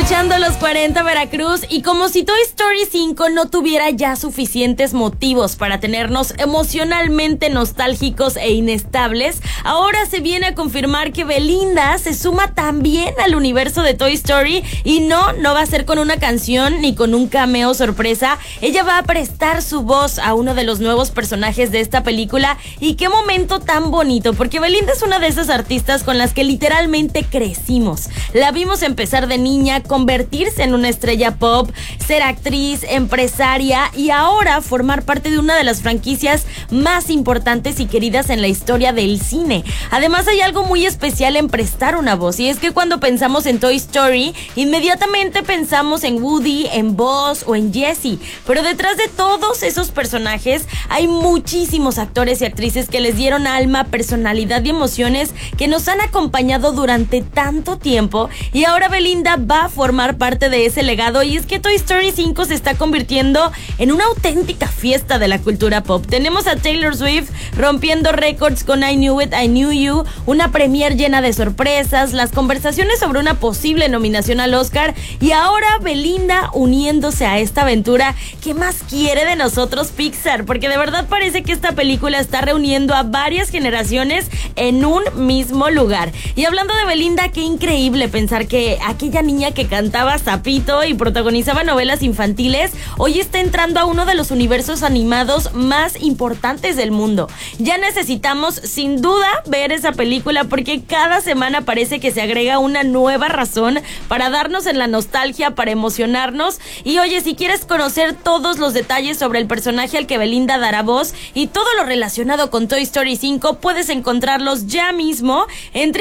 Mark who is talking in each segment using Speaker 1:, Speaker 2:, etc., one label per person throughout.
Speaker 1: escuchando Los 40 Veracruz, y como si Toy Story 5 no tuviera ya suficientes motivos para tenernos emocionalmente nostálgicos e inestables, ahora se viene a confirmar que Belinda se suma también al universo de Toy Story, y no va a ser con una canción ni con un cameo sorpresa. Ella va a prestar su voz a uno de los nuevos personajes de esta película, y qué momento tan bonito, porque Belinda es una de esas artistas con las que literalmente crecimos. La vimos empezar de niña, convertirse en una estrella pop, ser actriz, empresaria y ahora formar parte de una de las franquicias más importantes y queridas en la historia del cine. Además, hay algo muy especial en prestar una voz, y es que cuando pensamos en Toy Story, inmediatamente pensamos en Woody, en Buzz o en Jessie, pero detrás de todos esos personajes hay muchísimos actores y actrices que les dieron alma, personalidad y emociones que nos han acompañado durante tanto tiempo, y ahora Belinda va a formar parte de ese legado. Y es que Toy Story 5 se está convirtiendo en una auténtica fiesta de la cultura pop. Tenemos a Taylor Swift rompiendo récords con I Knew It, I Knew You, una premiere llena de sorpresas, las conversaciones sobre una posible nominación al Oscar, y ahora Belinda uniéndose a esta aventura. ¿Qué más quiere de nosotros Pixar? Porque de verdad parece que esta película está reuniendo a varias generaciones en un mismo lugar. Y hablando de Belinda, qué increíble pensar que aquella niña que cantaba Zapito y protagonizaba novelas infantiles hoy está entrando a uno de los universos animados más importantes del mundo. Ya necesitamos sin duda ver esa película, porque cada semana parece que se agrega una nueva razón para darnos en la nostalgia, para emocionarnos. Y oye, si quieres conocer todos los detalles sobre el personaje al que Belinda dará voz y todo lo relacionado con Toy Story 5, puedes encontrarlos ya mismo en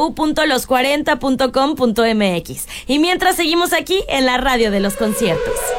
Speaker 1: www.los40.com.mx. Y mientras seguimos aquí en la radio de los conciertos.